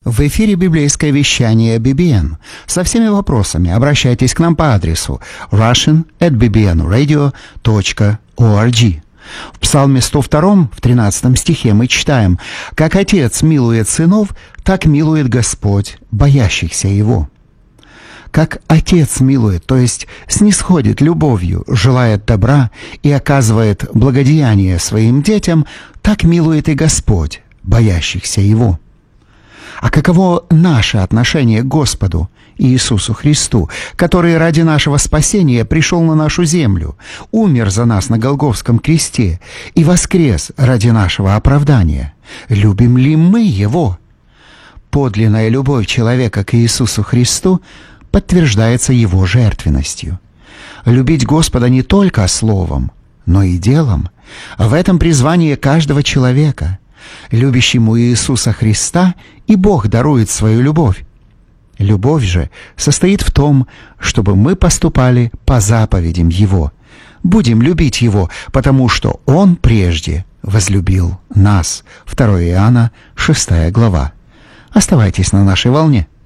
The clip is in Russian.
В эфире библейское вещание BBN. Со всеми вопросами обращайтесь к нам по адресу russian@bbnradio.org. В Псалме 102, в 13 стихе мы читаем: «Как Отец милует сынов, так милует Господь боящихся Его». Как Отец милует, то есть снисходит любовью, желает добра и оказывает благодеяние своим детям, так милует и Господь боящихся Его. А каково наше отношение к Господу Иисусу Христу, который ради нашего спасения пришел на нашу землю, умер за нас на Голгофском кресте и воскрес ради нашего оправдания? Любим ли мы Его? Подлинная любовь человека к Иисусу Христу подтверждается Его жертвенностью. Любить Господа не только словом, но и делом. В этом призвание каждого человека. Любящему Иисуса Христа и Бог дарует свою любовь. Любовь же состоит в том, чтобы мы поступали по заповедям Его. Будем любить Его, потому что Он прежде возлюбил нас. 2 Иоанна, 6 глава. Оставайтесь на нашей волне.